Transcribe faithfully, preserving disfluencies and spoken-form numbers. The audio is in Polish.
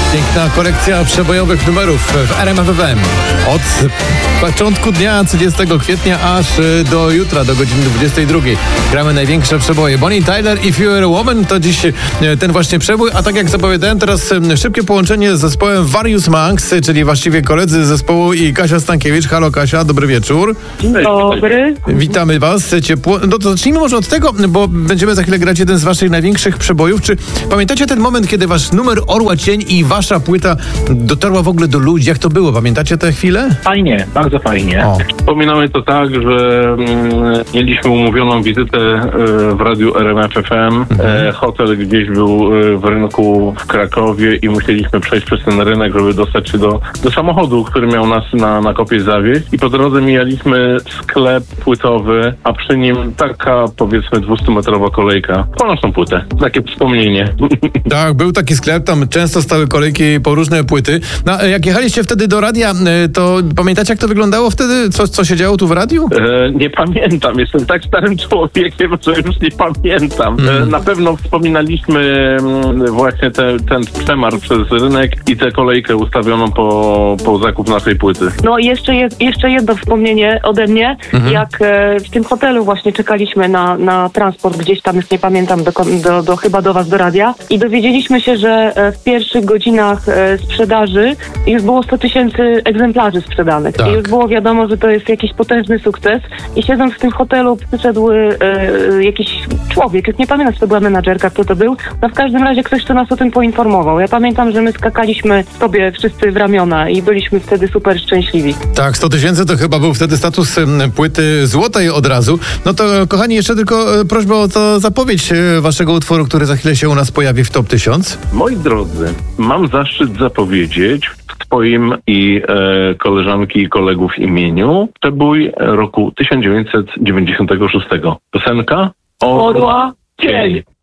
Piękna korekcja przebojowych numerów w R M F F M. Od początku dnia trzydziestego kwietnia aż do jutra, do godziny dwudziestej drugiej. Gramy największe przeboje. Bonnie Tyler, If You Were a Woman, to dziś ten właśnie przebój, a tak jak zapowiadałem, teraz szybkie połączenie z zespołem Various Monks, czyli właściwie koledzy zespołu i Kasia Stankiewicz. Halo Kasia, dobry wieczór. Dzień dobry. Witamy was ciepło. No to zacznijmy może od tego, bo będziemy za chwilę grać jeden z waszych największych przebojów. Czy pamiętacie ten moment, kiedy wasz numer Orła Cień i wasza płyta dotarła w ogóle do ludzi? Jak to było? Pamiętacie tę chwilę? Fajnie, bardzo fajnie. O. Wspominamy to tak, że mm, mieliśmy umówioną wizytę y, w radiu R M F F M. Mhm. E, hotel gdzieś był y, w rynku w Krakowie i musieliśmy przejść przez ten rynek, żeby dostać się do, do samochodu, który miał nas na, na kopie zawieźć. I po drodze mijaliśmy sklep płytowy, a przy nim taka, powiedzmy, dwustumetrowa kolejka po naszą płytę. Takie wspomnienie. Tak, był taki sklep, tam często stały kolejki po różne płyty. No, jak jechaliście wtedy do radia, to pamiętacie, jak to wyglądało wtedy? Co, co się działo tu w radiu? E, nie pamiętam, jestem tak starym człowiekiem, że już nie pamiętam. E, na pewno wspominaliśmy m, właśnie te, ten przemar przez rynek i tę kolejkę ustawioną po, po zakup naszej płyty. No i jeszcze, je, jeszcze jedno wspomnienie ode mnie, Mhm. jak e, w tym hotelu właśnie czekaliśmy na, na transport gdzieś tam, już nie pamiętam, do, do, do, chyba do was, do radia i dowiedzieliśmy się, że e, w pierwszych godzinach e, sprzedaży już było sto tysięcy egzemplarzy sprzedanych. Tak. I już było wiadomo, że to jest jakiś potężny sukces i siedząc w tym hotelu przyszedł e, jakiś człowiek, już nie pamiętam, czy to była menadżerka, kto to był, no w każdym razie ktoś, kto nas o tym poinformował. Ja pamiętam, że my skakaliśmy sobie wszyscy w ramiona i byliśmy wtedy super szczęśliwi. Tak, sto tysięcy to chyba był wtedy status em, płyty złotej od razu. No to kochani, jeszcze tylko e, prośba o to zapowiedź e, waszego utworu, który za chwilę się u nas pojawi w Top tysiąc. Moi drodzy, mam zaszczyt zapowiedzieć w twoim i e, koleżanki i kolegów imieniu przebój roku tysiąc dziewięćset dziewięćdziesiątego szóstego. Piosenka Orła Cień.